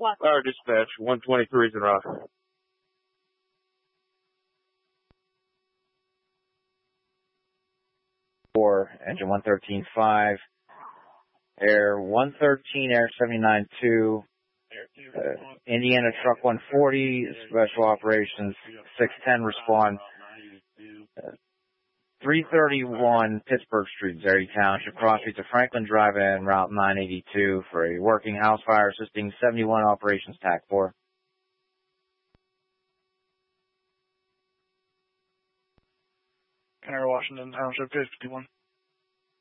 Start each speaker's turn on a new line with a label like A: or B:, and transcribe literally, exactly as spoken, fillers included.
A: Fire dispatch, one twenty-three is in route.
B: For engine one thirteen five, Air one thirteen, Air seventy-nine two, uh, Indiana Truck one forty, Special Operations six ten respond. Uh, three thirty-one Pittsburgh Street, Zary Township, cross streets of Franklin Drive and Route nine eighty-two for a working house fire assisting seventy-one Operations T A C four.
C: Canary, Washington Township fifty-one.